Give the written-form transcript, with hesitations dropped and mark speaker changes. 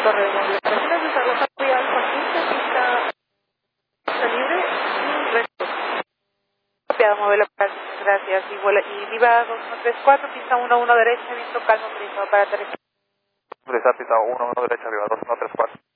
Speaker 1: torre de móvil. Operaciones de desarrollo vial con 15, pista libre y resto. Copiado, modelo, gracias. Y Viva 2134, pista 11 derecha, viento calmo, autorizado para aterrizar.
Speaker 2: Autorizado, pista 11 derecha, Viva 2134.